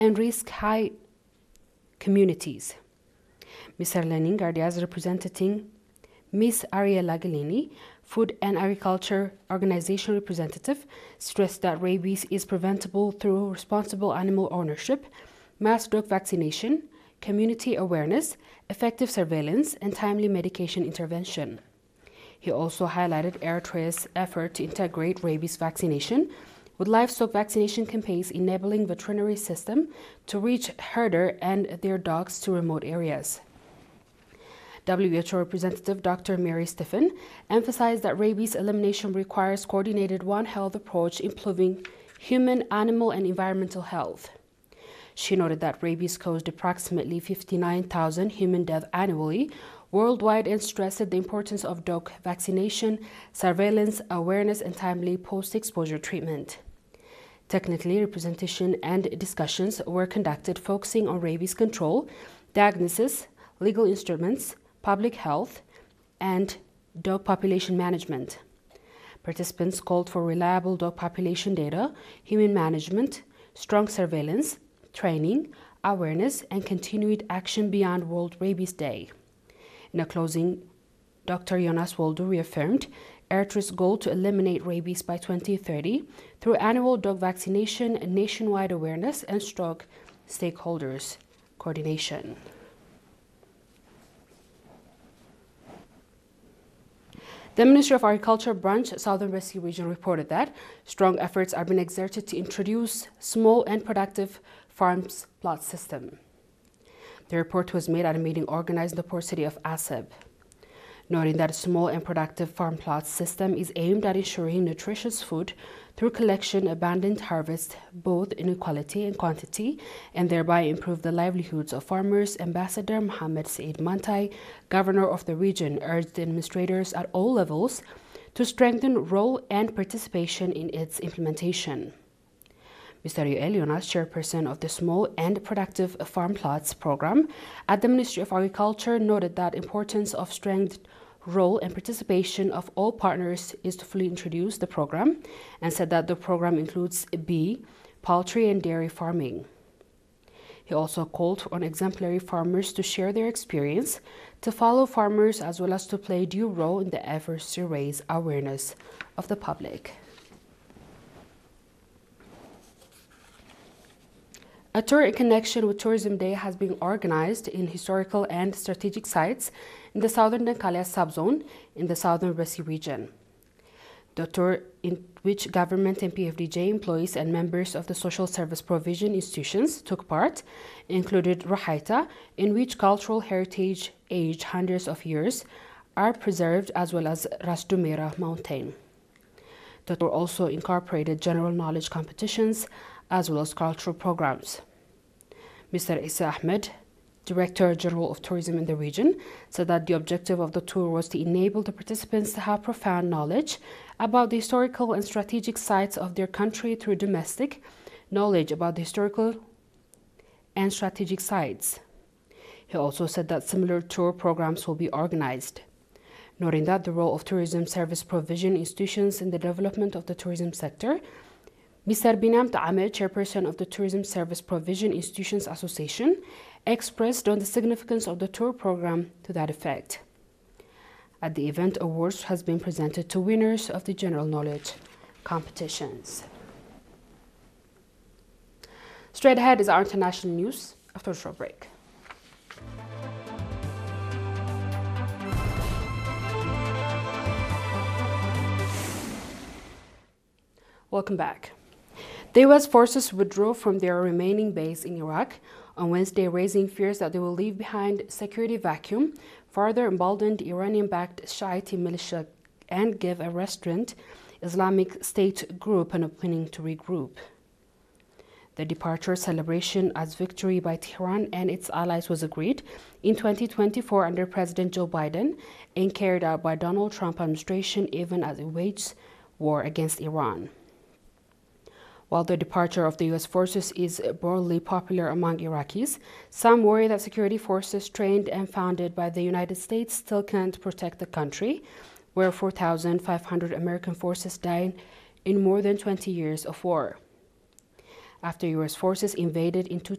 and risk-high communities. Mr. Lenin Gardiaz, representing Ms. Ariella Galini, Food and Agriculture Organization representative, stressed that rabies is preventable through responsible animal ownership, mass dog vaccination, community awareness, effective surveillance, and timely medication intervention. He also highlighted Eritrea's effort to integrate rabies vaccination with livestock vaccination campaigns enabling veterinary system to reach herder and their dogs to remote areas. WHO representative Dr. Mary Stephen emphasized that rabies elimination requires coordinated One Health approach improving human, animal, and environmental health. She noted that rabies caused approximately 59,000 human deaths annually worldwide and stressed the importance of dog vaccination, surveillance, awareness, and timely post-exposure treatment. Technically, representation and discussions were conducted focusing on rabies control, diagnosis, legal instruments, public health, and dog population management. Participants called for reliable dog population data, human management, strong surveillance, training, awareness, and continued action beyond World Rabies Day. In a closing, Dr. Jonas Waldo reaffirmed Eritrea's goal to eliminate rabies by 2030 through annual dog vaccination, nationwide awareness, and strong stakeholders coordination. The Ministry of Agriculture branch, Southern Red Sea region, reported that strong efforts are being exerted to introduce small and productive farms plot system. The report was made at a meeting organized in the port city of Asab, noting that a small and productive farm plot system is aimed at ensuring nutritious food through collection, abundant harvest, both in quality and quantity, and thereby improve the livelihoods of farmers. Ambassador Mohammed Said Mantai, governor of the region, urged the administrators at all levels to strengthen role and participation in its implementation. Mr. Yoel Jonas, chairperson of the Small and Productive Farm Plots program at the Ministry of Agriculture, noted that importance of strengthened role and participation of all partners is to fully introduce the program, and said that the program includes bee, poultry, and dairy farming. He also called on exemplary farmers to share their experience, to follow farmers, as well as to play a due role in the efforts to raise awareness of the public. A tour in connection with Tourism Day has been organized in historical and strategic sites in the southern Dankalia subzone in the southern Red Sea region. The tour, in which government and PFDJ employees and members of the social service provision institutions took part, included Rahaita, in which cultural heritage aged hundreds of years are preserved, as well as Ras Dumeira mountain. The tour also incorporated general knowledge competitions as well as cultural programs. Mr. Isa Ahmed, Director General of Tourism in the region, said that the objective of the tour was to enable the participants to have profound knowledge about the historical and strategic sites of their country through domestic knowledge about the historical and strategic sites. He also said that similar tour programs will be organized, noting that the role of tourism service provision institutions in the development of the tourism sector. Mr. Binam Ta'amed, chairperson of the Tourism Service Provision Institutions Association, expressed on the significance of the tour program to that effect. At the event, awards has been presented to winners of the general knowledge competitions. Straight ahead is our international news after a short break. Welcome back. The U.S. forces withdrew from their remaining base in Iraq on Wednesday, raising fears that they will leave behind a security vacuum, further emboldened Iranian-backed Shiite militia, and give a restrained Islamic State group an opening to regroup. The departure celebration as victory by Tehran and its allies was agreed in 2024 under President Joe Biden and carried out by Donald Trump administration even as it wages war against Iran. While the departure of the U.S. forces is broadly popular among Iraqis, some worry that security forces trained and founded by the United States still can't protect the country, where 4,500 American forces died in more than 20 years of war. After U.S. forces invaded in